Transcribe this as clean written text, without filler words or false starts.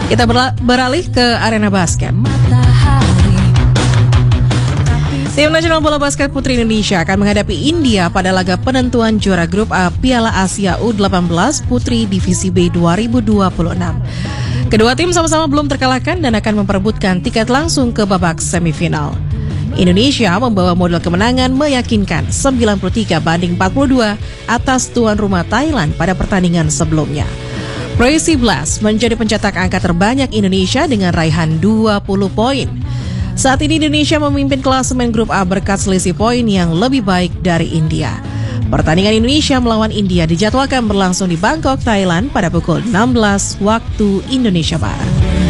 Kita beralih ke arena basket. Tim nasional bola basket putri Indonesia akan menghadapi India pada laga penentuan juara grup A Piala Asia U18 Putri Divisi B 2026. Kedua tim sama-sama belum terkalahkan dan akan memperebutkan tiket langsung ke babak semifinal. Indonesia membawa modal kemenangan meyakinkan 93-42 atas tuan rumah Thailand pada pertandingan sebelumnya. Crazy Blast menjadi pencetak angka terbanyak Indonesia dengan raihan 20 poin. Saat ini Indonesia memimpin klasemen grup A berkat selisih poin yang lebih baik dari India. Pertandingan Indonesia melawan India dijadwalkan berlangsung di Bangkok, Thailand pada pukul 16 waktu Indonesia Barat.